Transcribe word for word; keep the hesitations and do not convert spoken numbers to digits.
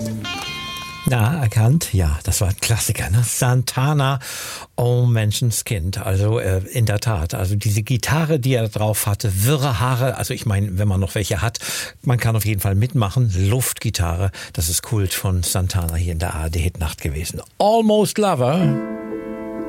Na, erkannt? Ja, das war ein Klassiker, ne? Santana, Oh Menschenskind. Also äh, in der Tat, also diese Gitarre, die er drauf hatte, wirre Haare, also ich meine, wenn man noch welche hat, man kann auf jeden Fall mitmachen. Luftgitarre, das ist Kult von Santana hier in der A R D-Hitnacht gewesen. Almost Lover.